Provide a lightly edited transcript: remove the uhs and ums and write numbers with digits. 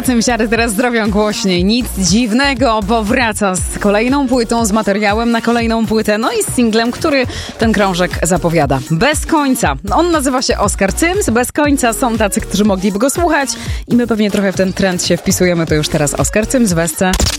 Cymsiary teraz zrobią głośniej. Nic dziwnego, bo wraca z kolejną płytą, z materiałem na kolejną płytę, no i z singlem, który ten krążek zapowiada. Bez końca. On nazywa się Oskar Cyms. Bez końca są tacy, którzy mogliby go słuchać i my pewnie trochę w ten trend się wpisujemy. To już teraz Oskar Cyms w SC.